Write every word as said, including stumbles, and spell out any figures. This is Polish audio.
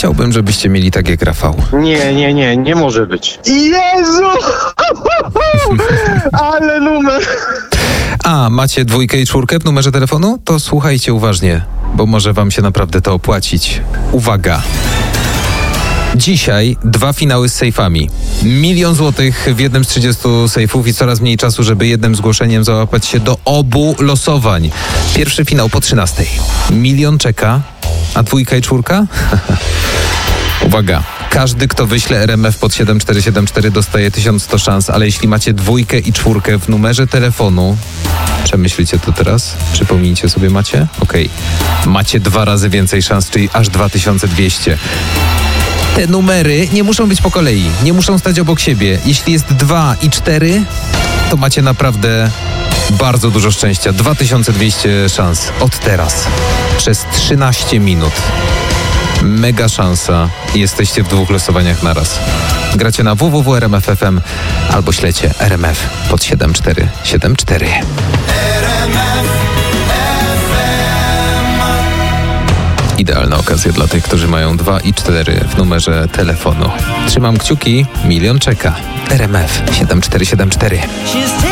Chciałbym, żebyście mieli tak jak Rafał. Nie, nie, nie, nie może być. Jezu! Ale numer! A, macie dwójkę i czwórkę w numerze telefonu? To słuchajcie uważnie, bo może wam się naprawdę to opłacić. Uwaga! Dzisiaj dwa finały z sejfami. Milion złotych w jednym z trzydziestu sejfów i coraz mniej czasu, żeby jednym zgłoszeniem załapać się do obu losowań. Pierwszy finał po trzynastej. Milion czeka, a dwójka i czwórka? Uwaga, każdy, kto wyśle R M F pod siedem cztery siedem cztery dostaje tysiąc sto szans, ale jeśli macie dwójkę i czwórkę w numerze telefonu, przemyślicie to teraz? Przypomnijcie sobie, macie? Okej. Okay. Macie dwa razy więcej szans, czyli aż dwa tysiące dwieście. Te numery nie muszą być po kolei, nie muszą stać obok siebie. Jeśli jest dwa i cztery, to macie naprawdę bardzo dużo szczęścia. dwa tysiące dwieście szans od teraz. Przez trzynaście minut. Mega szansa i jesteście w dwóch losowaniach naraz. Gracie na w w w kropka r m f kropka f m albo ślecie R M F pod siedem cztery siedem cztery. Idealna okazja dla tych, którzy mają dwa i cztery w numerze telefonu. Trzymam kciuki, milion czeka. R M F siedem cztery siedem cztery.